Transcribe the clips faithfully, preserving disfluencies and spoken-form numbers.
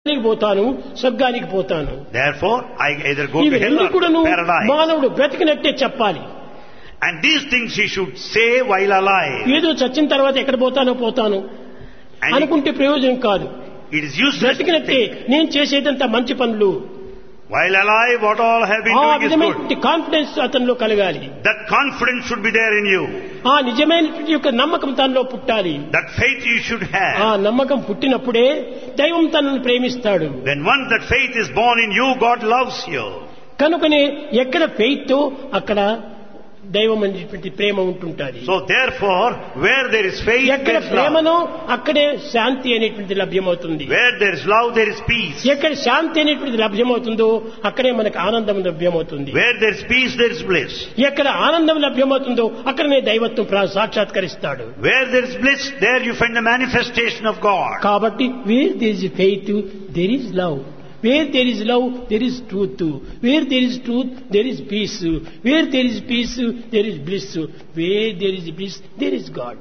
పోతాను, స్వర్గానికి పోతాను. Therefore, I either go ఇవి to hell రెండు or కూడాను paradise. మానవుడు బ్రతికినట్టే చెప్పాలి. And these things he should say while alive. ఏదో చచ్చిన తర్వాత ఎక్కడ పోతానో పోతాను And అనుకుంటే ప్రయోజనం కాదు. it is useless to బ్రతికినట్టే think. నేను చేసేదంతా మంచి పనులు. While alive, what all have been ఆ doing is good. విధమైన కాన్ఫిడెన్స్ అతనిలో కలగాలి. That confidence should be there in you. ఆ నిజమైన యొక్క నమ్మకం తనలో పుట్టాలి. That faith you should ఆ have. నమ్మకం పుట్టినప్పుడే దైవం తనను ప్రేమిస్తాడు. When once that faith is born in you, God loves you. కనుకనే ఎక్కడ ఫెయిత్ అక్కడ దైవం అనేటువంటి ప్రేమ ఉంటుంటుంది. So therefore, where there is faith, ఎక్కడ there is love. ప్రేమనో అక్కడే శాంతి అనేటువంటి లభ్యమవుతుంది. Where there is love, there is peace. ఎక్కడ శాంతి అనేటువంటిది లభ్యమవుతుందో అక్కడే మనకు ఆనందం లభ్యమవుతుంది. Where there is peace, there is bliss. ఎక్కడ ఆనందం లభ్యమవుతుందో అక్కడనే దైవత్వం ప్రా- సాక్షాత్కరిస్తాడు. Where there is bliss, there you find the manifestation of God. కాబట్టి wear there is faith there is love. Wear there is love there is truth. Wear there is truth there is piece. Wear there is piece there is bliss. Wear there is bliss there is God.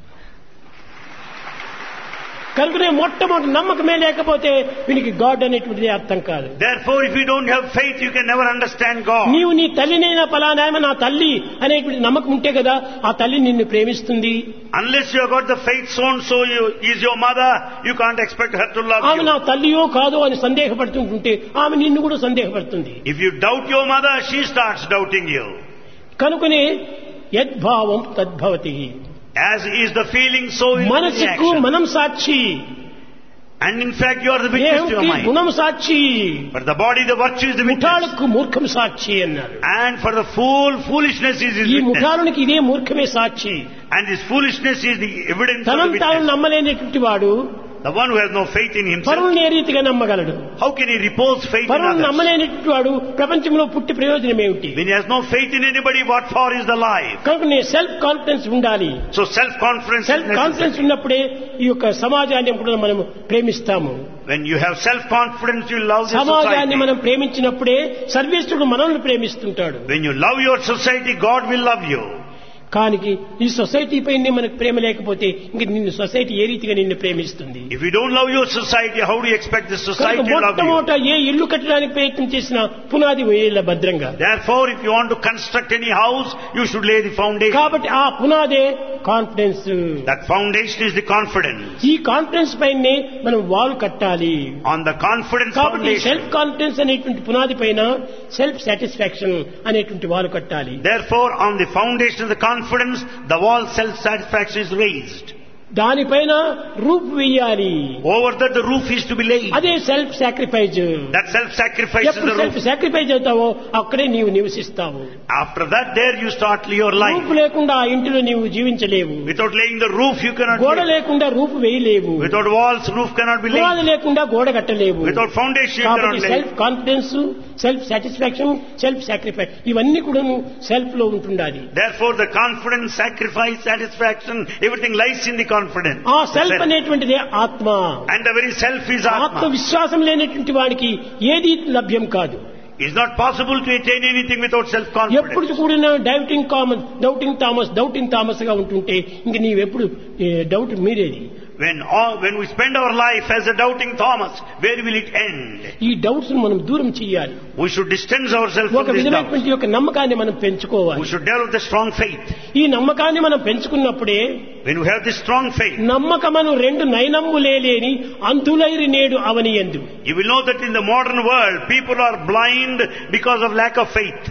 కనుకనే మొట్టమొదటి నమ్మకమే లేకపోతే వీనికి God అనేటువంటిది అర్థం కాదు. Therefore, if you don't have faith, you can never understand God. నీవు నీ తల్లినైనా పలానాయమ నా తల్లి అనేటువంటి నమ్మకం ఉంటే కదా ఆ తల్లి నిన్ను ప్రేమిస్తుంది. Unless you have got the faith, so and so you, is your mother, you can't expect her to love ఆమె నా you. తల్లియో కాదో అని సందేహపడుతుంటుంటే ఆమె నిన్ను కూడా సందేహపడుతుంది. If you doubt your mother, she starts doubting you. కనుకనే యద్భావం తద్భవతి. As is the feeling, so is the మనసుకు reaction. మనం సాక్షి, And in fact, you are the witness to your దేహంకి mind. గుణం సాక్షి, For the body, the virtue is the witness. ముఠాలకు మూర్ఖం సాక్షి అన్నారు. And for the fool, foolishness is his ఈ witness. ముఠాలకి ఇదే మూర్ఖమే సాక్షి. And this foolishness is the evidence of తనం the తాను witness. నమ్మలేనటువంటి వాడు The one who has no faith in himself, పరువుని ఏ రీతిగా నమ్మగలడు? how can he repose faith in పరువుని others? నమ్మలేనటువంటి వాడు ప్రపంచంలో పుట్టి ప్రయోజనం ఏమిటి? When he has no faith in anybody, what for is the life? కనుక నీ సెల్ఫ్ కాన్ఫిడెన్స్ ఉండాలి. So self-confidence is self confidence necessary. ఉన్నప్పుడే ఈ యొక్క సమాజాన్ని కూడా మనం ప్రేమిస్తాము. When you have self-confidence, you love the సమాజాన్ని society. మనం ప్రేమించినప్పుడే సర్వేశ్వరుడు మనల్ని ప్రేమిస్తుంటాడు. When you love your society, God will love you. కానీ ఈ సొసైటీ పైనే మనకు ప్రేమ లేకపోతే ఇంక నిన్ను సొసైటీ ఏ రీతిగా నిన్ను ప్రేమిస్తుంది? If you don't love your society, how do you expect the society కనుక to love you? మొట్టమొదట ఏ ఇల్లు కట్టడానికి ప్రయత్నం చేసినా పునాది వేయాల భద్రంగా. Therefore, if you want to construct any house, you should lay the foundation. కాబట్టి ఆ పునాదే confidence. That foundation is the confidence. ఈ కాన్ఫిడెన్స్ పైనే మనం వాల్ కట్టాలి. On the confidence కాబట్టి foundation. సెల్ఫ్ కాన్ఫిడెన్స్ అనేటువంటి పునాది పైన సెల్ఫ్ సాటిస్ఫాక్షన్ అనేటువంటి వాల్ కట్టాలి. Therefore, on the foundation of the confidence, the wall self-satisfaction is raised. దానిపైన రూప్ వేయాలి. Over that, the roof is to be laid. అదే self sacrifice. That self-sacrifice is ఎప్పుడు the self roof. Sacrifice అవుతావో అక్కడే నీవు నివసిస్తావు. After that, there you start your life. రూపు లేకుండా ఆ ఇంటిలో నీవు జీవించలేవు. Without laying the roof, you cannot గోడ live. లేకుండా రూపు వేయలేవు. Without walls, roof cannot be పునాది laid. లేకుండా గోడ కట్టలేవు. Without foundation, you కాబట్టి cannot self lay. Confidence, self satisfaction, self sacrifice ఇవన్నీ కూడా సెల్ఫ్ లో ఉంటుండాలి. Therefore, the confidence, sacrifice, satisfaction, everything lies in the confidence. ఆ The సెల్ఫ్ self. అనేటువంటిదే ఆత్మ. And the very self is ఆత్మ Atma. విశ్వాసం లేనటువంటి వాడికి ఏది లభ్యం కాదు. It's not possible to attain anything without ఎప్పుడు self-confidence. కూడా doubting common doubting Thomas doubting Thomas గా ఉంటుంటే ఇంక నీవెప్పుడు doubt మీరేది? When all, when we spend our life as a doubting Thomas, where will it end? ఈ డౌట్స్ మనం దూరం చేయాలి. We should distance ourselves ఒక from this doubt. విధమైనటువంటి యొక్క నమ్మకాన్ని మనం We పెంచుకోవాలి. should develop the strong faith. ఈ నమ్మకాన్ని మనం పెంచుకున్నప్పుడే When we have this strong faith, నమ్మకమను రెండు నయనమ్ములేని అంధులైరి నేడు అవనియందు. you will know that in the modern world, people are blind because of lack of faith.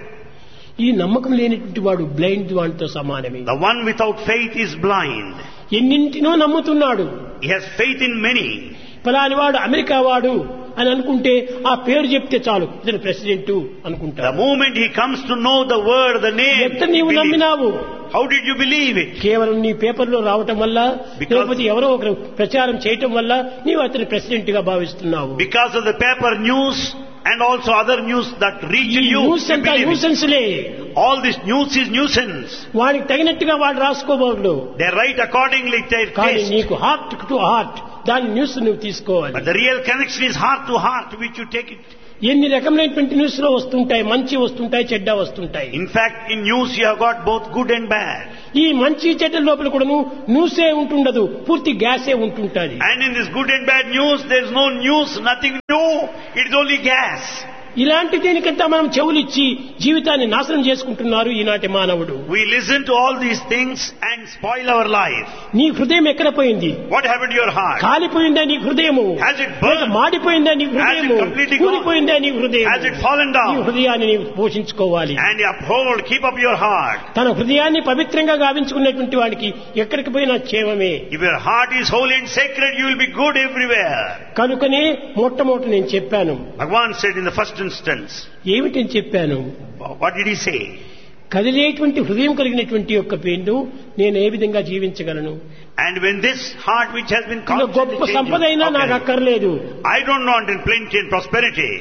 ఈ నమ్మకం లేనటువంటి వాడు బ్లైండ్ వాడితో సమానమే. The one without faith is blind. ఎన్నింటినో నమ్ముతున్నాడు. He has faith in many. ఫలాని వాడు అమెరికా వాడు అని అనుకుంటే ఆ పేరు చెప్తే చాలు ఇతను ప్రెసిడెంట్ The అనుకుంటాడు. moment he comes to know the word, the name, ఎంత నీవు believe. నమ్మినావు? How did you believe it? కేవలం నీ పేపర్లో రావటం వల్ల Because- లేకపోతే ఎవరో ఒకరు ప్రచారం చేయటం వల్ల నీవు అతని ప్రెసిడెంట్ గా భావిస్తున్నావు. Because of the paper news and also other news that reach ఈ you, న్యూస్ you అంతా believe it. న్యూసెన్స్లే. All this news is nuisance. వాడికి తగినట్టుగా వాడు రాసుకోబోడు. They write accordingly to their కానీ taste. నీకు హార్ట్ టు హార్ట్ దాని news నువ్వు తీసుకోవాలి. But the real connection is heart to heart, which you take it. ఎన్ని రకమైనటువంటి న్యూస్ లో వస్తుంటాయి, మంచి వస్తుంటాయి, చెడ్డ వస్తుంటాయి. In fact, in news you have got both good and bad. ఈ మంచి చెడ్డ లోపల కూడాను న్యూసే ఉంటుండదు, పూర్తి గ్యాసే ఉంటుంటది. And in this good and bad news, there is no news, nothing new. It is only gas. ఇలాంటి దీనికంతా మనం చెవులిచ్చి జీవితాన్ని నాశనం చేసుకుంటున్నారు ఈనాటి మానవుడు. We listen to all these things and spoil our life. నీ హృదయం ఎక్కడ పోయింది? What happened to your heart? కాలిపోయిందా నీ హృదయము? Has it burned? మాడిపోయిందా నీ హృదయము? Has it completely gone? కూలిపోయిందా నీ హృదయం? Has it fallen down? నీ హృదయాన్ని నీవు పోషించుకోవాలి. And uphold, keep up your heart. తన హృదయాన్ని పవిత్రంగా గావించుకున్నటువంటి వాడికి ఎక్కడికి పోయినా క్షేమమే. If your heart is holy and sacred, you will be good everywhere. కనుకనే మొట్టమొదటి నేను చెప్పాను. Bhagavan said in the first instance. ఏమిటని చెప్పాను? What did he say? కదిలేటువంటి హృదయం కలిగినటువంటి యొక్క పేరును నేను ఏ విధంగా జీవించగలను? And when this heart which has been గొప్ప constantly సంపద అయినా నాకు changing, అక్కర్లేదు. I don't want in plenty and prosperity.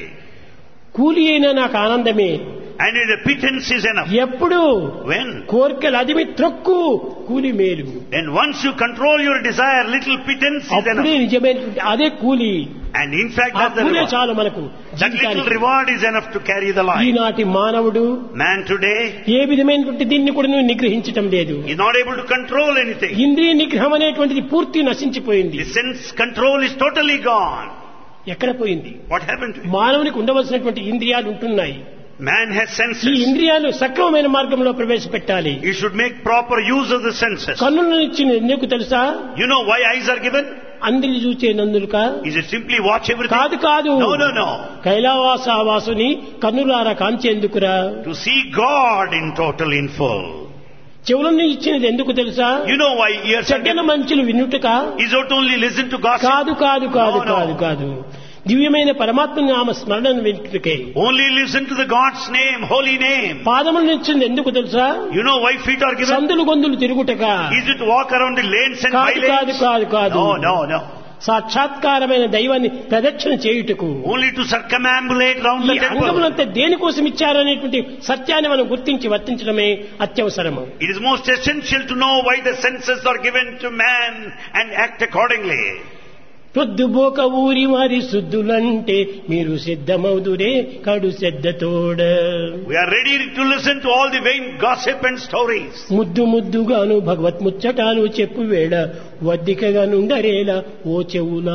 కూలి అయినా నాకు ఆనందమే. And the pittance is enough. ఎప్పుడు When? కోరికలు అదిమి త్రొక్కు కూలి మేలు. And once you control your desire, little pittance is అప్పుడే enough. నిజమైనటువంటి అదే కూలి. And in fact, ఆ that's the కూలే reward. చాలు మనకు. That little reward is enough to carry the life. ఈనాటి మానవుడు Man today ఏ విధమైనటువంటి దీన్ని కూడా నువ్వు నిగ్రహించటం లేదు. is not able to control anything. ఇంద్రియ నిగ్రహం అనేటువంటిది పూర్తి నశించిపోయింది. The sense control is totally gone. ఎక్కడ పోయింది? What happened to it? మానవునికి ఉండవలసినటువంటి ఇంద్రియాలు ఉంటున్నాయి. Man has ఈ senses. ఇంద్రియాలు సక్రమమైన మార్గంలో ప్రవేశపెట్టాలి. You should make proper use of the senses. కన్నులను ఇచ్చిన నీకు తెలుసా? You know why eyes are given? అందరి చూచే నందులుక Is it simply watch everything? కాదు కాదు. No, no, no. కైలావాస వాసుని కన్నులారా కాంచేందుకురా. To see God in total, in full. చెవులను ఇచ్చినది ఎందుకు తెలుసా? You know why ears are చెడ్డల given? మంచులు వినుటక Is it only listen to gossip? కాదు కాదు కాదు No, no. కాదు కాదు దివ్యమైన పరమాత్మ నామ స్మరణను వినుటకే. Only listen to the God's name, holy name. పాదములను ఇచ్చింది ఎందుకు తెలుసా? You know why feet are given? సందులు గొంతులు తిరుగుటక. Is it to walk around the lanes and కాదు కాదు bylanes? కాదు కాదు No, no, no. సాక్షాత్కారమైన దైవాన్ని ప్రదక్షిణ చేయుటకు. Only to circumambulate round ఈ the temple. అంగములంతా దేనికోసం ఇచ్చారనేటువంటి సత్యాన్ని మనం గుర్తించి వర్తించడమే అత్యవసరము. It is most essential to know why the senses are given to man and act accordingly. పొద్దుబోక ఊరి వారి శుద్ధులంటే మీరు సిద్ధమౌదురే కడు శ్రద్ధతోడ. We are ready to listen to all the vain gossip and stories. ముద్దు ముద్దుగాను భగవత్ ముచ్చటాలు చెప్పు వేళ వద్దికగా నుండరేలా ఓ చెవులా.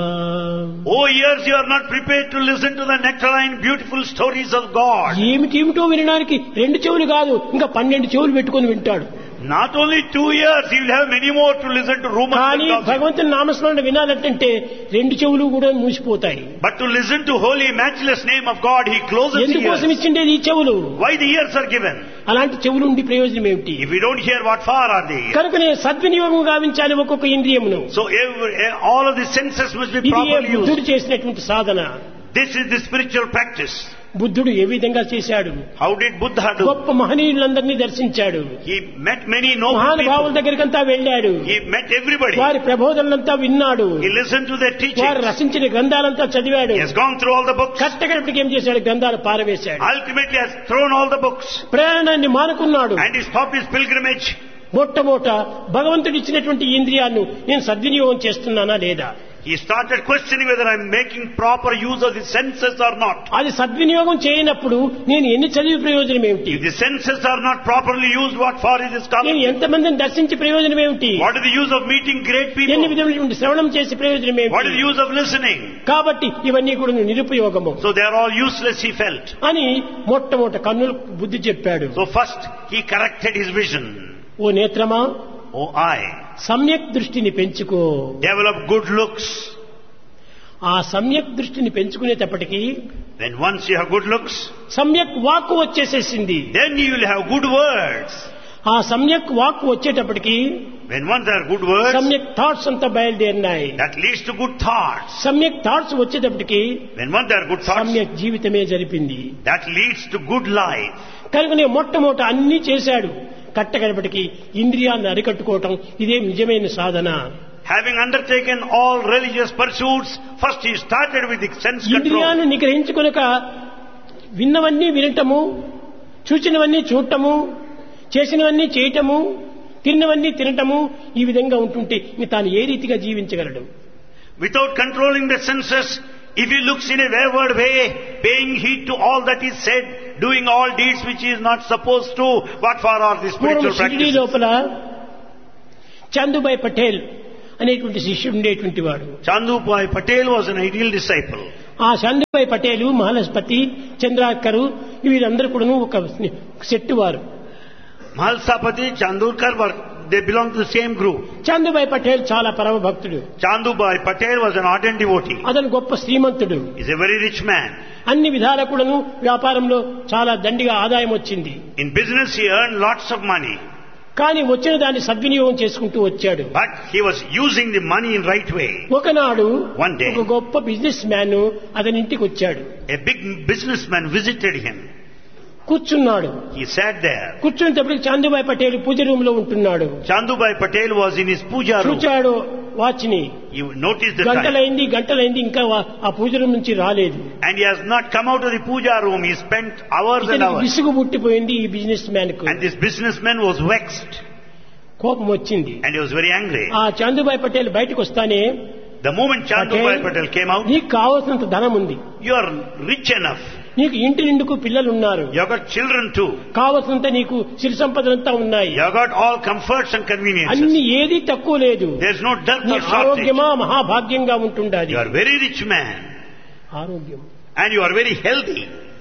Oh ears, you are not prepared to listen to the nectarine beautiful stories of God. ఏమిటేమిటో వినడానికి రెండు చెవులు కాదు, ఇంకా పన్నెండు చెవులు పెట్టుకొని వింటాడు. Not only two ears, he will have many more to listen to rumors and కానీ gossip. భగవంతుని నామస్మరణ వినాలంటే రెండు చెవులు కూడా మూసిపోతాయి. But to listen to holy matchless name of God, he closes the ఎందుకోసం ears. ఇచ్చిండేది ఈ చెవులు? Why the ears are given? అలాంటి చెవులు ఉండి ప్రయోజనం ఏమిటి? If we don't hear, what for are they? కనుకనే సద్వినియోగం గావించాలి ఒక్కొక్క ఇంద్రియమును. So every, all of the senses must be ఇది properly బుద్ధుడు used. చేసినటువంటి సాధన. This is the spiritual practice. బుద్ధుడు ఏ విధంగా చేశాడు? How did Buddha do? గొప్ప మహనీయులందరినీ దర్శించాడు. He met many noble మహానుభావుల people. దగ్గరికంతా వెళ్ళాడు. He met everybody. వారి ప్రబోధనలంతా విన్నాడు. He listened to their వారు teachings. రచించిన గ్రంథాలంతా చదివాడు. He has gone through all the books. కట్టగడపటికి ఏం చేశాడు? గ్రంథాలు పారవేశాడు. Ultimately has thrown all the books. ప్రయాణాన్ని మానుకున్నాడు. And he stopped his pilgrimage. మొట్టమొదట భగవంతుడు ఇచ్చినటువంటి ఇంద్రియాలను నేను సద్వినియోగం చేస్తున్నానా లేదా? He started questioning whether I am making proper use of the senses or not. అది సద్వినియోగం చేయనప్పుడు నేను ఎన్ని చదివి ప్రయోజనం ఏమిటి? If the senses are not properly used, what for is this నేను scholarship? ఎంతమందిని దర్శించి ప్రయోజనం ఏమిటి? What is the use of meeting great ఎన్ని people? విధమైనటువంటి శ్రవణం చేసి ప్రయోజనం What is ఏమిటి? the use of listening? కాబట్టి ఇవన్నీ కూడా నిరుపయోగము So they are all useless, he felt. అని మొట్టమొదట కన్నులు బుద్ధి చెప్పాడు. So first he corrected his vision. Oh నేత్రమా, Oh eye, సమ్యక్ దృష్టిని పెంచుకో. develop good looks. ఆ సమ్యక్ దృష్టిని పెంచుకునేటప్పటికీ Then once you have good looks, సమ్యక్ వాక్కు వచ్చేసేసింది. then you will have good words. ఆ సమ్యక్ వాక్కు వచ్చేటప్పటికి When once there are good words, సమ్యక్ థాట్స్ అంతా బయలుదేరినాయి. that leads to good thoughts. సమ్యక్ థాట్స్ వచ్చేటప్పటికి When once there are good thoughts, సమ్యక్ జీవితమే జరిపింది. that leads to good life. కనుకనే మొట్టమొదట అన్ని చేశాడు. కట్టగడపటికి ఇంద్రియాలను అరికట్టుకోవటం ఇదే నిజమైన సాధన. Having undertaken all religious pursuits, first he started with the sense control. ఇంద్రియాలను నిగ్రహించుకొనక విన్నవన్నీ వినటము, చూచినవన్నీ చూడటము, చేసినవన్నీ చేయటము, తిన్నవన్నీ తినటము, ఈ విధంగా ఉంటుంటే ఇంక తాను ఏ రీతిగా జీవించగలడు? Without controlling the senses, if he looks in a wayward way, paying heed to all that is said, doing all deeds which he is not supposed to, what for are the పూర్వం spiritual Shirdi practices? లోపల చందుబాయ్ పటేల్ అనేటువంటి శిష్యుడు ఉండేటువంటి వాడు. Chandubhai Patel was an ideal disciple. ఆ చందుబాయ్ పటేలు, మహాలస్పతి, చంద్రాకరు వీరందరూ కూడా ఒక సెట్టు వారు. Mahalsapati, Chandurkar were, they belonged to the same group. Chandubhai Patel చాలా పరమ భక్తుడు. Chandubhai Patel was an ardent devotee. అతను గొప్ప శ్రీమంతుడు. He's a very rich man. అన్ని విధాల కూడాను వ్యాపారంలో చాలా దండిగా ఆదాయం వచ్చింది. In business he earned lots of money. కానీ వచ్చిన దాన్ని సద్వినియోగం చేసుకుంటూ వచ్చాడు. But he was using the money in right way. ఒకనాడు One day, ఒక గొప్ప బిజినెస్ మ్యాన్ అతని ఇంటికి వచ్చాడు. a big businessman visited him. కూర్చున్నాడు. He sat there. కూర్చునేటప్పటికి Chandubhai Patel puja room లో ఉంటున్నాడు. Chandubhai Patel was in his puja room. చూచాడు వాచ్ని. You noticed the time. గంటలైంది గంటలైంది ఇంకా వా- ఆ పూజ రూమ్ నుంచి రాలేదు. And he has not come out of the puja room. He spent hours and ఇతనికి hours. విసుగు పుట్టిపోయింది ఈ బిజినెస్ మ్యాన్ కు. And this businessman was vexed. కోపం వచ్చింది. And he was very angry. ఆ చందుబాయ్ పటేల్ బయటకు వస్తానే, The moment Chandubhai Patel came out, నీకు కావాల్సినంత ధనం ఉంది, you are rich enough. నీకు ఇంటి నిండుకు పిల్లలు ఉన్నారు, You have got children too. కావాల్సినంత నీకు సిరి సంపదలంతా ఉన్నాయి, You have got all comforts and conveniences. అన్ని ఏది తక్కువ లేదు, There's no dearth నీ or shortage. ఆరోగ్యమా మహాభాగ్యంగా ఉంటుండాలి. You are very rich man. ఆరోగ్యం And you are very healthy.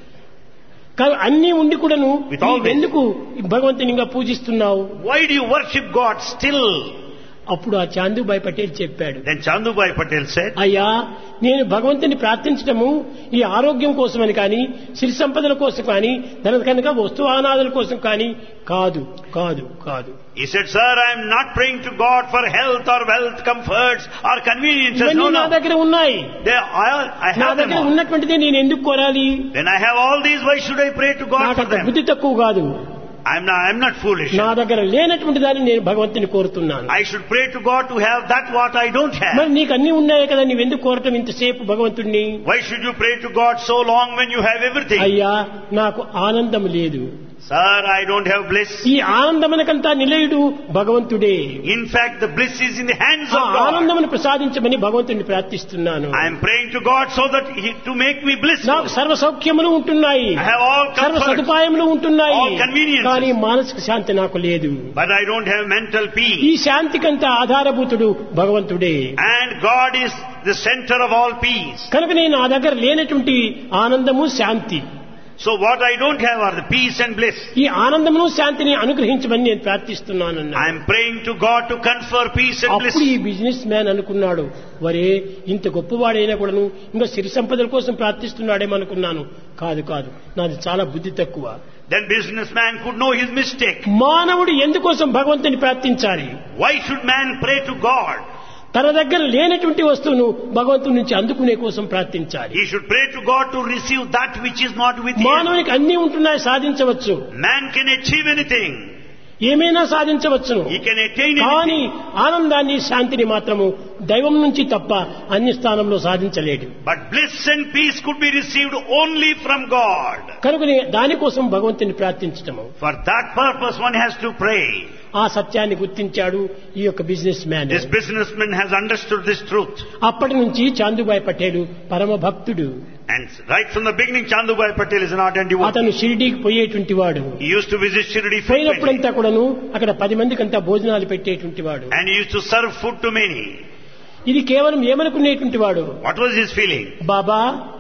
కానీ అన్ని ఉండి కూడాను With all this. ఎందుకు భగవంతుని ఇంకా పూజిస్తున్నావు? Why do you worship God still? అప్పుడు ఆ చందుబాయ్ పటేల్ చెప్పాడు, Then Chandubhai Patel said, అయ్యా నేను భగవంతుని ప్రార్థించడము ఈ ఆరోగ్యం కోసమని కానీ సిరి సంపదల కోసం కానీ ధన కనుక వస్తువానాదుల కోసం కానీ కాదు కాదు కాదు. He said, sir, I am not praying to God for health or wealth, comforts or conveniences. ఇవన్నీ No, నా no. దగ్గర ఉన్నాయి, They, I, I నా have them దగ్గర all. ఉన్నటువంటిదే నేను ఎందుకు కోరాలి? When I have all these, why should I pray to God నాకు for అంత them? బుద్ధి తక్కువ కాదు. I'm not, I'm not foolish. నా దగ్గర లేనటువంటి దాన్ని నేను భగవంతుని కోరుతున్నాను. I should pray to God to have that what I don't have. మరి నీకు అన్ని ఉన్నాయి కదా, నువ్వెందుకు కోరటం ఇంతసేపు భగవంతుణ్ణి? Why should you pray to God so long when you have everything? అయ్యా నాకు ఆనందం లేదు. Sir, I don't have bliss. ఈ ఆనందమునకంతా నిలయుడు భగవంతుడే. In fact, the bliss is in the hands ఆ of God. ఆనందమును ప్రసాదించమని భగవంతుని ప్రార్థిస్తున్నాను. I am praying to God so that He, to make me blissful. నాకు సర్వ సౌఖ్యములు ఉంటున్నాయి, I have all సర్వ comfort, సదుపాయములు ఉంటున్నాయి, all conveniences. కానీ మానసిక శాంతి నాకు లేదు. but I don't have mental ఈ peace. శాంతికంతా ఆధారభూతుడు భగవంతుడే. And God is the center of all peace. కనుక నేను నా దగ్గర లేనటువంటి ఆనందము శాంతి, So what I don't have are the peace and bliss. ఈ ఆనందమును శాంతిని అనుగ్రహించమని నేను ప్రార్థిస్తున్నాను. I am praying to God to confer peace and bliss. అప్పుడు ఈ బిజినెస్ మ్యాన్ అనుకున్నాడు, వరే ఇంత గొప్పవాడైనా కూడాను ఇంకా సిరి సంపదల కోసం ప్రార్థిస్తున్నాడేమనుకున్నాను. కాదు కాదు, నాది చాలా బుద్ధి తక్కువ. Then businessman could know his mistake. మానవుడు ఎందుకోసం భగవంతుని ప్రార్థించాలి? Why should man pray to God? తన దగ్గర లేనటువంటి వస్తువును భగవంతుడి నుంచి అందుకునే కోసం ప్రార్థించాలి. He should pray to God to receive that which is not with him. మానవునికి అన్ని ఉంటున్నాయి, సాధించవచ్చు, Man can achieve anything. ఏమైనా సాధించవచ్చును. He can attain కానీ anything. ఆనందాన్ని శాంతిని మాత్రము దైవం నుంచి తప్ప అన్ని స్థానంలో సాధించలేడు. But bliss and peace could be received only from God. కనుకనే దానికోసం భగవంతుని ప్రార్థించటము. For that purpose one has to pray. ఆ సత్యాన్ని గుర్తించాడు ఈ యొక్క business man. This businessman has understood this truth. అప్పటి నుంచి చందుబాయ్ పటేల్ పరమ భక్తుడు. And right from the beginning, Chandubhai Patel is an ardent devotee. అతను షిరిడీకి పోయేటువంటి వాడు. He used to visit Shirdi frequently. పోయినప్పుడంతా కూడాను అక్కడ పది మందికంతా భోజనాలు పెట్టేటువంటి వాడు. And he used to serve food to many. ఇది కేవలం ఏమనుకునేటువంటి వాడు, What was his feeling? బాబా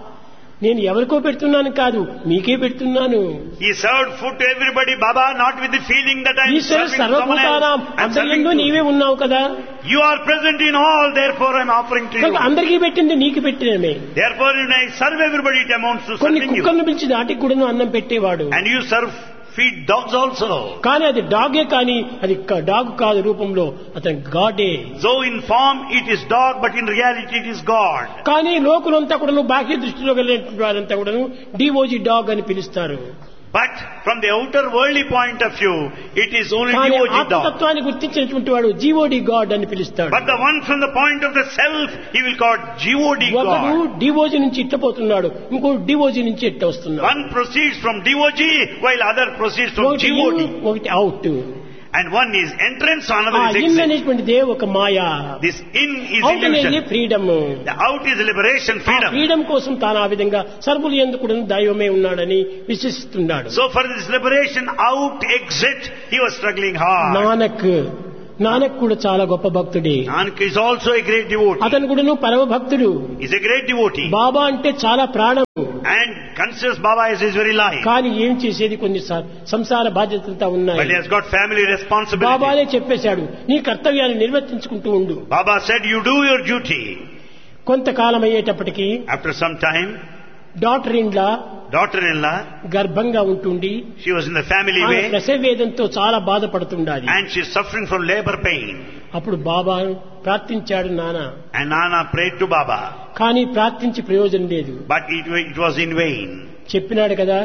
నేను ఎవరికో పెడుతున్నాను కాదు, మీకే పెడుతున్నాను. He served food to everybody, Baba, not with the feeling that I am Eshwara serving to someone సర్వభూతానాం else. I am serving అంతర్యంలో to నీవే ఉన్నావు కదా, you are present in all, therefore I am offering to కనుక you. అందరికీ పెట్టింది నీకు పెట్టినమే. Therefore when I serve everybody, it amounts to కొన్ని serving you. కుక్కలను పిలిచి నాటికి కూడా అన్నం పెట్టేవాడు. And you serve, feed dogs also. కానీ అది డాగే, కానీ అది డాగ్ కాదు, రూపంలో అతని గాడే. Though in form it is dog, but in reality it is God. కానీ లోకులంతా కూడాను బాహ్య దృష్టిలో కలిగినటువంటి వారంతా కూడాను డివోజీ డాగ్ అని పిలుస్తారు. But from the outer worldly point of view, it is only కానీ D O G dog. ఆత్మతత్వాన్ని గుర్తించినటువంటి వాడు జీఓడి గాడ్ అని పిలుస్తాడు. But the one from the point of the self, he will call G O D ఒకడు God. డివోజీ నుంచి ఇట్ట పోతున్నాడు, ఇంకోటి డివోజీ నుంచి ఇట్ట వస్తున్నాడు. One proceeds from D O G, while other proceeds from ఒకటి G O D. ఇన్, ఒకటి out. And one is entrance, another ఆ is ఇన్ exit. అనేటువంటిదే ఒక మాయా. This in is అవుట్ అనేది illusion. Freedom. The out is liberation, freedom. Freedom కోసం తాను ఆ విధంగా సర్వులు ఎందుకు కూడా దైవమే ఉన్నాడని విశ్వసిస్తున్నాడు. So for this liberation, out, exit, he was struggling hard. Nanak Nanak కూడా చాలా గొప్ప భక్తుడే. Nanak is also a great devotee. అతను కూడాను పరమ భక్తుడు. He's a great devotee. బాబా అంటే చాలా ప్రాణం. And considers Baba as his very life. కానీ ఏం చేసేది కొన్ని సంసార బాధ్యతలతో ఉన్నాయి. But he has got family responsibility. బాబానే చెప్పేశాడు, నీ కర్తవ్యాన్ని నిర్వర్తించుకుంటూ ఉండు. Baba said, you do your duty. కొంతకాలం అయ్యేటప్పటికి After some time, daughter in-law daughter-in-law, గర్భంగా ఉంటుండి she was in the family ఆమె way, ప్రసవ వేదంతో చాలా బాధపడుతుండాలి. and she is suffering from labor pain. అప్పుడు బాబా ప్రార్థించాడు నాన్న. And Nana prayed to Baba. కానీ ప్రార్థించి ప్రయోజనం లేదు. But it, wa- it was in vain. చెప్పినాడు కదా,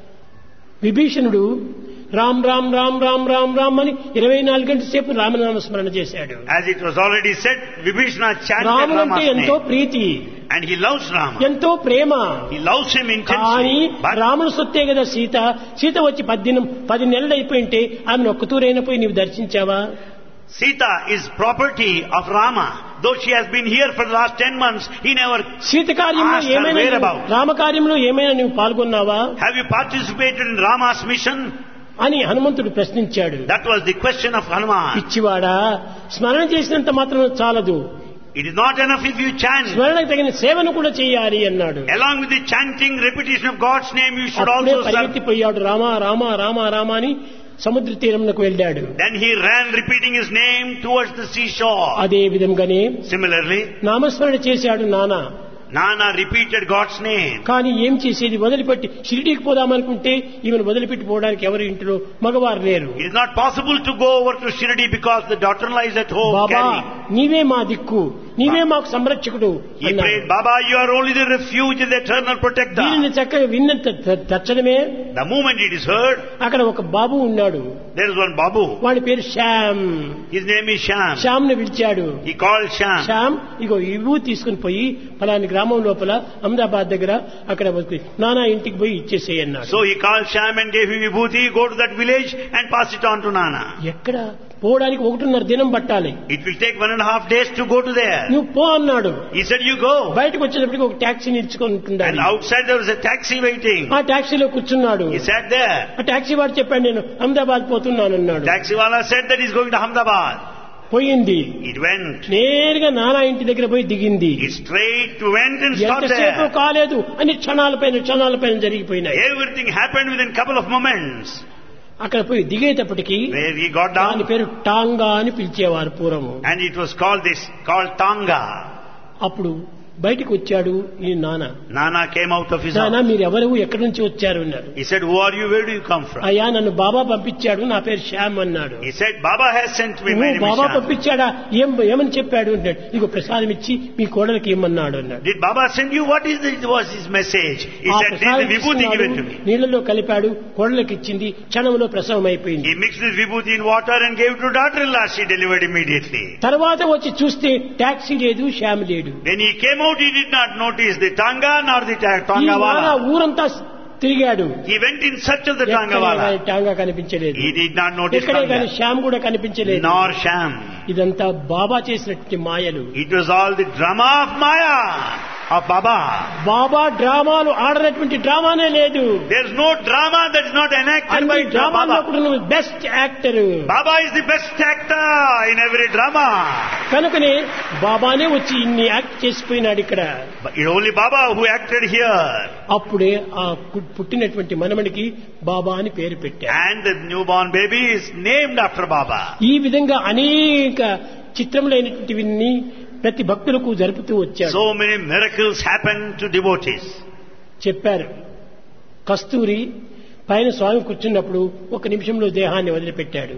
విభీషణుడు రామ్ రామ్ రామ్ రామ్ రామ్ రామ్ అని ఇరవై నాలుగు గంటల సేపు రామనామ స్మరణ చేశాడు. As it was already said, Vibhishana chanted రాముడు అంటే Rama's ఎంతో name. Preethi, And he loves Rama. ఎంతో ప్రేమ. He loves him కానీ intensely. But రాముడు సొత్తే కదా సీత. సీత వచ్చి పద్దెనం పది నెలలు అయిపోయింటే ఆమెను ఒక్కతూరైనా పోయి నీవు దర్శించావా? Sita is property of Rama. Though she has been here for the last ten months, he never Sita కార్యంలో asked her ఏమైనా whereabouts. రామకార్యంలో ఏమైనా నువ్వు పాల్గొన్నావా Have you participated in Rama's mission? అని హనుమంతుడు ప్రశ్నించాడు. That was the question of Hanuman. పిచ్చివాడా, స్మరణ చేసినంత మాత్రం చాలదు, It is not enough if you chant. స్మరణకు తగిన సేవను కూడా చేయాలి అన్నాడు. Along with the chanting, repetition of God's name, you should అప్పుడే also serve. పరిగెత్తిపోయాడు. రామ రామ రామ రామ అని సముద్ర తీరంకు వెళ్ళాడు. Then he ran repeating his name towards the seashore. అదే విధంగానే Similarly, నామస్మరణ చేశాడు నాన్న. Nana repeated God's name. కానీ ఏం చేసేది, వదిలిపెట్టి షిరిడీకి పోదామనుకుంటే ఈమెను వదిలిపెట్టి పోవడానికి ఎవరి ఇంట్లో మగవారు లేరు. It is not possible to go over to Shirdi because the daughter-in-law is at home Baba carrying. నీవే మా దిక్కు, నీవే మాకు సంరక్షకుడు He అన్నాడు. prayed, Baba, you are only the refuge and the eternal protector. దీనిని చక్కగా విన్నంత త- తక్షణమే The moment it is heard, అక్కడ ఒక బాబు ఉన్నాడు. there is one Babu. వాడి పేరు Shyam. His name is Sham. Shyam ను పిలిచాడు. He called Sham. శ్యామ్, ఇగో ఇవ్వు తీసుకుని పోయి ఫలాని గ్రామం లోపల అహ్మదాబాద్ దగ్గర అక్కడ నానా ఇంటికి పోయి ఇచ్చేసేయి అన్నాడు. So he called Sham and gave him vibhuti, go to that village and pass it on to Nana. ఎక్కడ పోవడానికి ఒకటిన్నర దినం పట్టాలి. It will take one and a half days to go to there. నువ్వు పో అన్నాడు. He said, you go. బయటకు వచ్చేటప్పటికి ఒక టాక్సీని ఇచ్చుకొని And ఉంటుండాలి. outside there was a taxi waiting. ఆ టాక్సీలో కూర్చున్నాడు. He sat there. ఆ టాక్సీ వాడు చెప్పాడు, నేను అహ్మదాబాద్ పోతున్నాను అన్నాడు. Taxi wala said that he's going to Ahmedabad. పోయింది. It went. నేరుగా నానా ఇంటి దగ్గర పోయి దిగింది. He straight went and stopped ఎంతసేపు there. కాలేదు, అన్ని క్షణాలపైన క్షణాలపైన జరిగిపోయినాయి. Everything happened within a couple of moments. అక్కడ పోయి దిగేటప్పటికి Where he got దాని down, పేరు టాంగా అని పిలిచేవారు పూర్వము. and it was called this, called Tanga. అప్పుడు బయటికి వచ్చాడు ఈ నాన్న. Nana came out of his నాన్న house. మీరు ఎవరు, ఎక్కడి నుంచి వచ్చారు అన్నారు. He said, who are you? Where do you come from? అయ్యా నన్ను బాబా పంపించాడు, నా పేరు శ్యామ్ అన్నాడు. He said, Baba has sent me. My "oh, name is Baba Sham." పంపించాడా, ఏం ఏమని చెప్పాడు అన్నాడు. ఇగో ప్రసాదం ఇచ్చి మీ కోడలికి ఇమ్మన్నాడు అన్నాడు. Did Baba send you? What is the, was his message? He ఆ said, take ప్రసాదం the vibhuti, give it to తీసుకున్నాడు, me. నీళ్లలో కలిపాడు, కోడలికి ఇచ్చింది, క్షణంలో ప్రసవం అయిపోయింది. He mixed this vibhuti in water and gave it to daughter-in-law. She delivered immediately. తర్వాత వచ్చి చూస్తే టాక్సీ లేదు, శ్యామ్ లేడు. When he came out, he did not notice the Tanga nor the ta- ఈ Tanga నాన్న wala. ఊరంతా తిరిగాడు. He went in search of the Tanga ఎక్కడే wala. కానీ టాంగా కనిపించలేదు. He did not notice ఎక్కడే కానీ Tanga, శ్యామ్ కూడా కనిపించలేదు. nor Sham. ఇదంతా బాబా చేసినటువంటి మాయలు. It was all the drama of Maya, of Baba. బాబా డ్రామాలు ఆడనటువంటి డ్రామానే లేదు. There's no drama that is not enacted అన్ని by డ్రామాల్లో Baba. కూడా నువ్వు best actor. Baba is the best actor in every drama. కనుకనే బాబానే వచ్చి ఇన్ని యాక్ట్ చేసిపోయినాడు ఇక్కడ. But it's only Baba who acted here. అప్పుడే ఆ పు- పుట్టినటువంటి మనమడికి బాబా అని పేరు పెట్టారు. And the newborn baby is named after Baba. ఈ విధంగా అనేక చిత్రములైనటువంటివన్నీ ప్రతి భక్తులకు జరుపుతూ వచ్చారు. So many miracles happen to devotees. చెప్పారు, కస్తూరి పైన స్వామి కూర్చున్నప్పుడు ఒక నిమిషంలో దేహాన్ని వదిలిపెట్టాడు.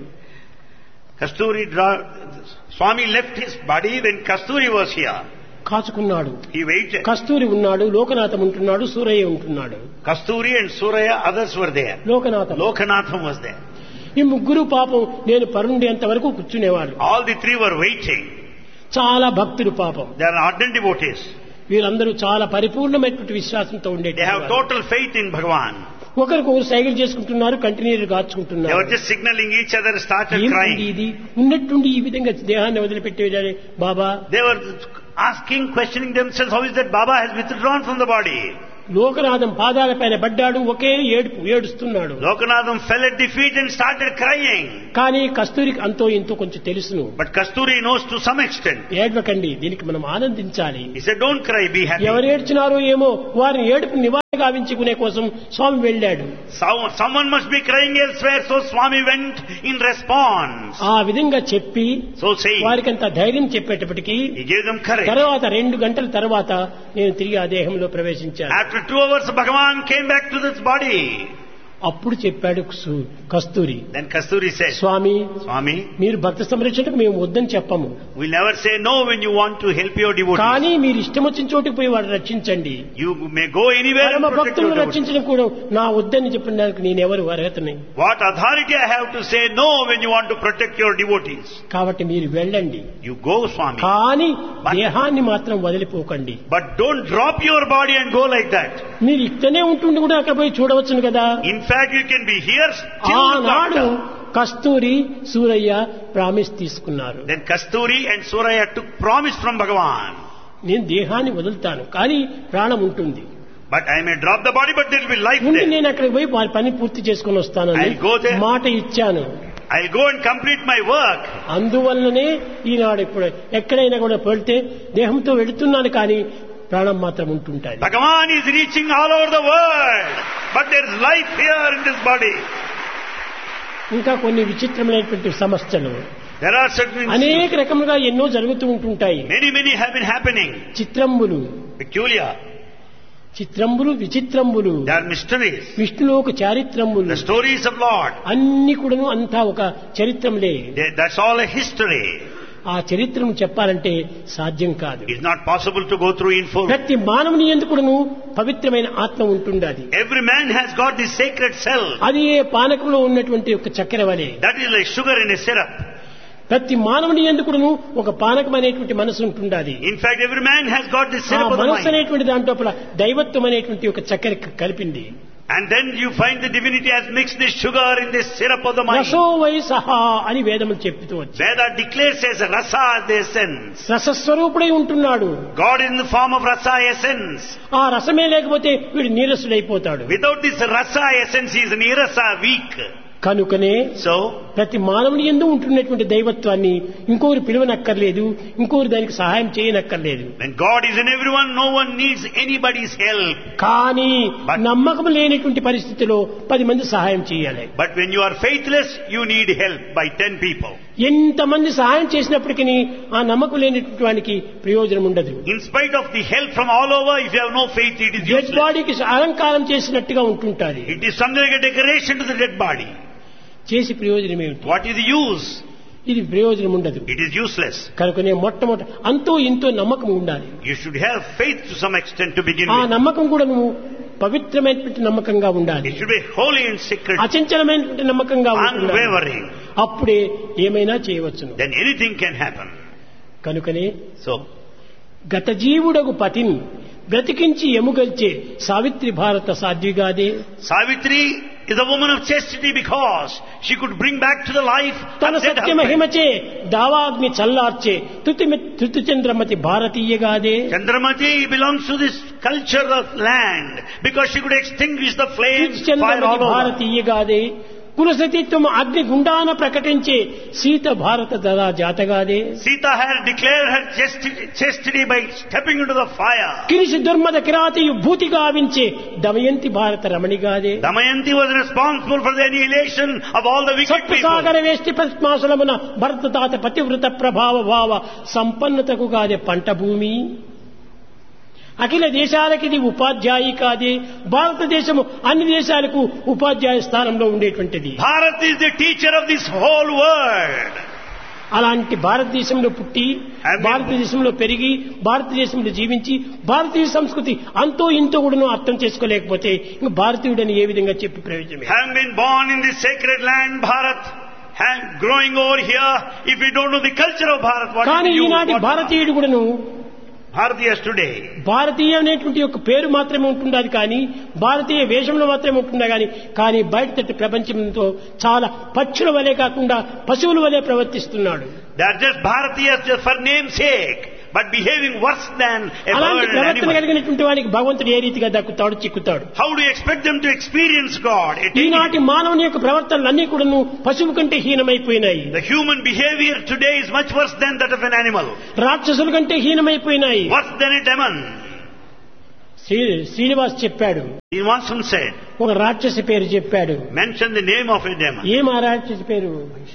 Kasturi, dra- Swami left his body when Kasturi was here. కాచుకున్నాడు. He waited. కస్తూరి ఉన్నాడు, లోకనాథం ఉంటున్నాడు, సూరయ్య ఉంటున్నాడు. Kasturi and Suraya, others were there. Lokanatham Lokanatham was there. ఈ ముగ్గురు పాపం నేను పరుండేంత వరకు కూర్చునేవాడు. All the three were waiting. చాలా భక్తులు పాపం. They are ardent devotees. వీరందరూ చాలా పరిపూర్ణమైనటువంటి విశ్వాసంతో They have ఉండేది. total faith in Bhagavan. ఒకరికొకరు సైకిల్ చేసుకుంటున్నారు, continue They కాచుకుంటున్నారు. were just signaling each other, started ఏమిటి crying. ఇది ఉన్నట్టుండి ఈ విధంగా దేహాన్ని వదిలిపెట్టేయాలి బాబా? They were asking, questioning themselves, how is that Baba has withdrawn from the body? Lokanatham పాదాలపైన పడ్డాడు, ఒకే ఏడుపు ఏడుస్తున్నాడు. Lokanatham fell at the feet and started crying. కానీ కస్తూరికి అంతో ఇంతో కొంచెం తెలుసును. But Kasturi knows to some extent. ఏడవకండి, దీనికి మనం ఆనందించాలి. He said, don't cry, be happy. ఎవరు ఏడ్చినారో ఏమో వారిని ఏడుపు నివారణ గావించుకునే కోసం స్వామి వెళ్ళాడు. So- Someone must be crying elsewhere, so Swami went in response. ఆ విధంగా చెప్పి So saying, వారికి అంత ధైర్యం చెప్పేటప్పటికి he gave them courage. తర్వాత రెండు గంటల తర్వాత నేను తిరిగి ఆ దేహంలో ప్రవేశించాను. After two hours, Bhagavan came back to this body. అప్పుడు చెప్పాడు సు- కస్తూరి, Then Kasturi said, స్వామి Swami, మీరు భక్త సంరక్షణకు మేము వద్దని చెప్పము, we'll never say no when you want to help your devotees. కానీ మీరు ఇష్టం వచ్చిన చోటుకు పోయి వాడు రక్షించండి. You may go anywhere and పరమ protect your భక్తులను devotees. రక్షించడం కూడా నా వద్దని చెప్పడానికి నేనెవరు అర్హతని. What authority I have to say no when you want to protect your devotees? కాబట్టి మీరు వెళ్ళండి, You go, Swami. కానీ దేహాన్ని మాత్రం వదిలిపోకండి. But don't drop your body and go like that. మీరు ఇక్కడనే ఉంటుండి కూడా అక్కడ పోయి చూడవచ్చును కదా. In fact, you can be here still. ఆనాడు locked up. కస్తూరి సూరయ్య ప్రామిస్ తీసుకున్నారు. Then Kasturi and Suraya took promise from Bhagavan. నేను దేహాన్ని వదులుతాను, కానీ ప్రాణం ఉంటుంది. But I may drop the body, but there will be life ముందు there. నేను అక్కడికి పోయి వారి పని పూర్తి చేసుకుని వస్తానని I'll go there. మాట ఇచ్చాను. I'll go and complete my work. అందువల్లనే ఈనాడు ఇప్పుడు ఎక్కడైనా కూడా పెడితే దేహంతో వెళుతున్నాను, కానీ ప్రాణం మాత్రం ఉంటుంటాయి. Bhagavan is reaching all over the world, but there is life here in this body. ఇంకా కొన్ని విచిత్రమైనటువంటి సమస్యలు There are certain అనేక రకములుగా ఎన్నో జరుగుతూ ఉంటుంటాయి. many, many have been happening. చిత్రంబులు Peculiar. చిత్రంబులు విచిత్రంబులు They are mysteries. విష్ణులో ఒక చారిత్రంబులు The stories of Lord. అన్ని కూడాను అంతా ఒక చరిత్రంలే. They- That's all a history. ఆ చరిత్రను చెప్పాలంటే సాధ్యం కాదు. It's not possible to go through in full. ప్రతి మానవుని ఎందుకును పవిత్రమైన ఆత్మ ఉంటుండాలి. Every man has got this sacred self. అది ఏ పానకంలో ఉన్నటువంటి ఒక చక్కెర వలె. That is like sugar in a syrup. ప్రతి మానవుని ఎందుకును ఒక పానకం అనేటువంటి మనసు ఉంటుండాలి. In fact, every man has got this ఆ syrup of the మనసు mind. అనేటువంటి దాంట్లో దైవత్వం అనేటువంటి ఒక చక్కెర కలిపింది. And then you find the divinity has mixed this sugar in this syrup of the mind. రసో why సహా అని వేదములు చెప్తూ వచ్చి Veda declares as rasa the essence. రసస్వరూపుడై ఉంటున్నాడు. God is in the form of rasa essence. ఆ రసమే లేకపోతే వీడు నీరసుడైపోతాడు. Without this rasa essence, he is nirasa, weak. కనుకనే So, ప్రతి మానవుని యందు ఉంటున్నటువంటి దైవత్వాన్ని ఇంకొకరు పిలువనక్కర్లేదు, ఇంకొకరు దానికి సహాయం చేయనక్కర్లేదు. when God is in everyone, no one needs anybody's help. కానీ But- నమ్మకం లేనటువంటి పరిస్థితిలో పది మంది సహాయం చేయాలి. But when you are faithless, you need help by ten people. ఎంతమంది సహాయం చేసినప్పటికీ ఆ నమ్మకం లేనటువంటి వానికి ప్రయోజనం ఉండదు. In spite of the help from all over, if you have no faith, it is dead useless. బాడీకి అలంకారం చేసినట్టుగా ఉంటుంటాది. It is something like a decoration to the dead body. చేసి ప్రయోజనం ఏమిటి? What is the use? ఇది ప్రయోజనం ఉండదు. It is useless. కనుకనే మొట్టమొదటి అంతో ఇంతో నమ్మకం ఉండాలి. You should have faith to some extent to begin ఆ with. నమ్మకం కూడా నువ్వు పవిత్రమైనటువంటి నమ్మకంగా ఉండాలి. It should be holy and sacred, అచంచలమైనటువంటి నమ్మకంగా ఉండాలి. unwavering. అప్పుడే ఏమైనా చేయవచ్చును. Then anything can happen. కనుకనే So, గత జీవుడగు పతిని బ్రతికించి ఎముగల్చే సావిత్రి భారత సాధ్విగాదే. Savitri is a woman of chastity because she could bring back to the life తన a dead Satya husband. మహిమచే దావాగ్ని చల్లార్చే తుతి తుతిచంద్రమతి భారతీయగాదే. Chandramati belongs to this culture of land because she could extinguish the flames, fire తుతిచంద్రమతి all over. భారతీయగాదే. కులసతీత్వం అగ్ని గుండాన ప్రకటించే సీత భారత దళా జాతగాదే. Sita had declared her chastity, chastity by stepping into the fire. కిరిసి దుర్మద కిరాతియు భూతి గావించే Damayanti భారత రమణిగాదే. Damayanti was responsible for the annihilation of all the wicked people. సప్తసాగర వేష్టి పద్మాసులమున భరతదాత పతివ్రత ప్రభావ భావ సంపన్నతకు గాదే పంట భూమి. అఖిల దేశాలకి ఇది ఉపాధ్యాయి కాదే. భారతదేశము అన్ని దేశాలకు ఉపాధ్యాయ స్థానంలో ఉండేటువంటిది. Bharat is the teacher of this whole world. అలాంటి భారతదేశంలో పుట్టి భారతదేశంలో పెరిగి భారతదేశంలో జీవించి భారతీయ సంస్కృతి అంతో ఇంతో కూడా అర్థం చేసుకోలేకపోతే ఇంక భారతీయుడని ఏ విధంగా చెప్పి ప్రయోజనం? Having been born in this sacred land, Bharat, and growing over here, if we don't know the culture of Bharat, what కానీ is you? ఈనాటి What- భారతీయుడు కూడాను Bharatiyas today, భారతీయ అనేటువంటి ఒక పేరు మాత్రమే ఉంటుండదు కానీ భారతీయ వేషంలో మాత్రమే ఉంటుందా కానీ కానీ బయట తట్టు ప్రపంచంతో చాలా పక్షుల వలె కాకుండా పశువుల వలె ప్రవర్తిస్తున్నాడు. they are just Bharatiyas just for name's sake, but behaving worse than a అలాంటి bird and ప్రవర్తన animal. కలిగినటువంటి వానికి భగవంతుడు ఏ రీతిగా దక్కుతాడు, చిక్కుతాడు? How do you expect them to experience God? Attaining- ఈనాటి మానవుని యొక్క ప్రవర్తనలన్నీ కూడాను పశువు కంటే హీనమైపోయినాయి. The human behavior today is much worse than that of an animal, రాక్షసుల కంటే హీనమైపోయినాయి. worse than a demon. Shri Srinivas చెప్పాడు, Srinivasan said, ఒక రాక్షసి పేరు చెప్పాడు. mention the name of a demon. ఏం ఆ రాక్షసి పేరు?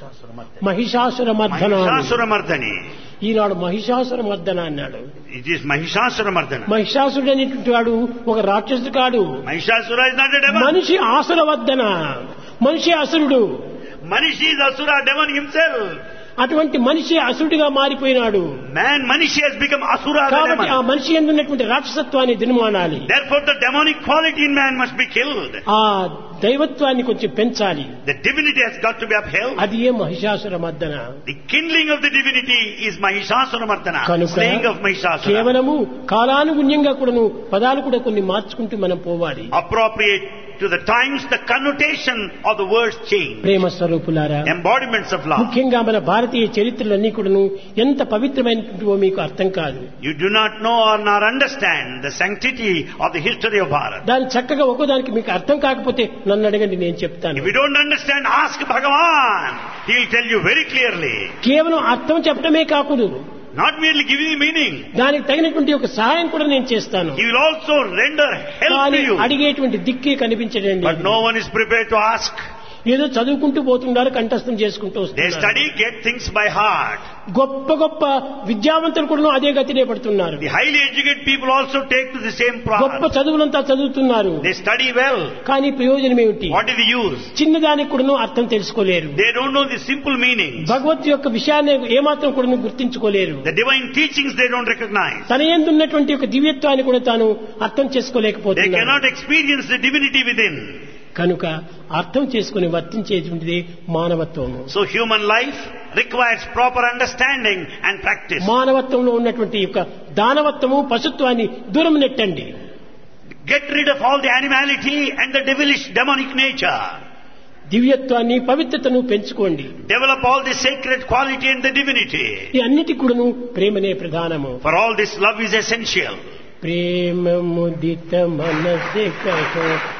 మహిషాసుర మర్దన. Mahishasura Mardani. ఈనాడు మహిషాసుర మర్దన అన్నాడు. It is Mahishasura Mardana. మహిషాసుడు అనేటువంటి వాడు ఒక రాక్షసుడు కాడు, Mahishasura is not a demon. మనిషి ఆసుర వద్దన, మనిషి అసురుడు. Manishi is Asura, demon himself. అటువంటి మనిషి అసురుడిగా మారిపోయినాడు. Man, Manishi has become Asura, the కాబట్టి ఆ demon. మనిషి యందు ఉన్నటువంటి రాక్షసత్వాన్ని దినమానాలి. Therefore the demonic quality in man must be killed. ఆ దైవత్వాన్ని కొంచెం పెంచాలి. The divinity has got to be upheld. అది ఏ మహిషాసుర మర్దన. The kindling of the divinity is Mahishasura Mardana, కనుక slaying of Mahishasura. కేవలము కాలానుగుణ్యంగా కూడాను పదాలు కూడా కొన్ని మార్చుకుంటూ మనం పోవాలి. Appropriate to the times, the connotation of the words change. ప్రేమ స్వరూపులారా, Embodiments of love. ముఖ్యంగా మన భారతీయ చరిత్రలన్నీ కూడాను ఎంత పవిత్రమైనటువంటివో మీకు అర్థం కాదు. You do not know or not understand the sanctity of the history of Bharat. దాని చక్కగా ఒక్కోదానికి మీకు అర్థం కాకపోతే నన్ను అడగండి, నేను చెప్తాను. If you don't understand, ask Bhagavan. He will tell you very clearly. కేవలం అర్థం చెప్పడమే కాకూడదు, Not merely giving you meaning. దానికి తగినటువంటి ఒక సహాయం కూడా నేను చేస్తాను. He will also render help కానీ to you. అడిగేటువంటి దిక్కే కనిపించడండి. But no one is prepared to ask. ఏదో చదువుకుంటూ పోతున్నారు, కంఠస్థం చేసుకుంటూ They వస్తున్నారు. study, get things by heart. గొప్ప గొప్ప విద్యావంతులు కూడా అదే గతినే పడుతున్నారు. The highly educated people also take to the same గొప్ప path. చదువులంతా చదువుతున్నారు, They study well. కానీ ప్రయోజనం ఏమిటి? What is the use? చిన్నదానికి కూడా అర్థం తెలుసుకోలేరు. They don't know the simple meaning. భగవత్ యొక్క విషయాన్ని ఏమాత్రం కూడా గుర్తించుకోలేరు. The divine teachings they don't recognize. తన యందు ఉన్నటువంటి ఒక దివ్యత్వాన్ని కూడా తాను అర్థం They చేసుకోలేకపోతున్నారు. cannot experience the divinity within. కనుక అర్థం చేసుకుని వర్తించేటువంటిది మానవత్వము. So human life requires proper understanding and practice. మానవత్వంలో ఉన్నటువంటి యొక్క దానవత్వము, పశుత్వాన్ని దూరం నెట్టండి. Get rid of all the animality and the devilish demonic nature. దివ్యత్వాన్ని, పవిత్రతను పెంచుకోండి. Develop all the sacred quality and the divinity. ఈ అన్నిటి కూడాను ప్రేమనే ప్రధానము. For all this, love is essential. ప్రేమ ముదిత మనసే కహో